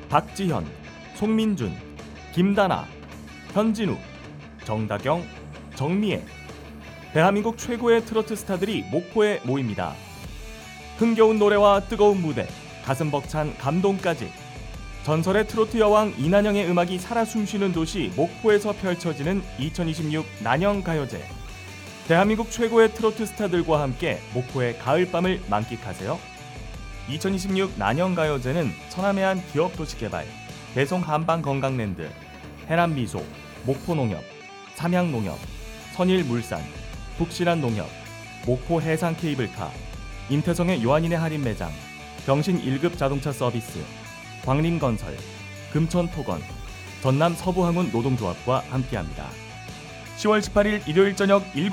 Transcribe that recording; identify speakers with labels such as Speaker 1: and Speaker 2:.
Speaker 1: 박지현, 송민준, 김다나, 현진우, 정다경, 정미애. 대한민국 최고의 트로트 스타들이 목포에 모입니다. 흥겨운 노래와 뜨거운 무대, 가슴 벅찬 감동까지. 전설의 트로트 여왕 이난영의 음악이 살아 숨쉬는 도시 목포에서 펼쳐지는 2026 난영가요제. 대한민국 최고의 트로트 스타들과 함께 목포의 가을밤을 만끽하세요. 2026 난영가요제는 천안해안 기업도시개발, 대송한방건강랜드, 해남미소, 목포농협, 삼양농협, 선일물산, 북신한농협, 목포해상케이블카, 임태성의 요한인의 할인매장, 병신 1급 자동차 서비스, 광림건설, 금천토건, 전남 서부항운 노동조합과 함께합니다. 10월 18일 일요일 저녁 7시